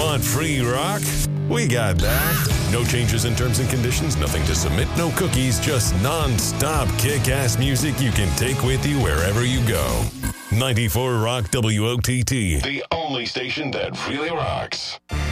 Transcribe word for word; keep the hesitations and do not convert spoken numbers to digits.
Want free rock? We got that. No changes in terms and conditions, nothing to submit, no cookies, just non-stop kick-ass music you can take with you wherever you go. ninety-four Rock W O T T, the only station that really rocks.